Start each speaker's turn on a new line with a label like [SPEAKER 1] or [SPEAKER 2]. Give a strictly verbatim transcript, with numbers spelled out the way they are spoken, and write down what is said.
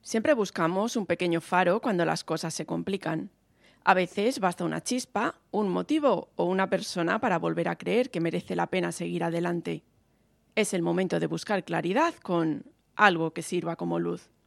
[SPEAKER 1] Siempre buscamos un pequeño faro cuando las cosas se complican. A veces basta una chispa, un motivo o una persona para volver a creer que merece la pena seguir adelante. Es el momento de buscar claridad con algo que sirva como luz.